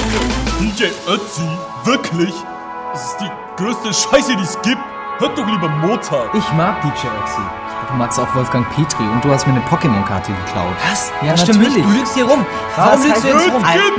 DJ Ötzi? Wirklich? Das ist die größte Scheiße, die es gibt. Hört doch lieber Mozart. Ich mag DJ Ötzi. Du magst auch Wolfgang Petri und du hast mir eine Pokémon-Karte geklaut. Was? Ja, das stimmt nicht. natürlich. Du lügst hier rum. Was Warum lügst heißt du jetzt rum? Kind!